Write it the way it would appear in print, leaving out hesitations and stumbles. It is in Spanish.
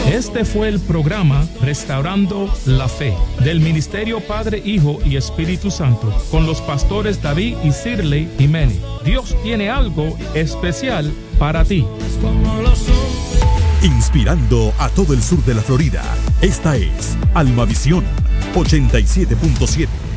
Este fue el programa Restaurando la Fe del Ministerio Padre, Hijo y Espíritu Santo con los pastores David y Shirley Jiménez. Dios tiene algo especial para ti. Inspirando a todo el sur de la Florida. Esta es Almavisión 87.7.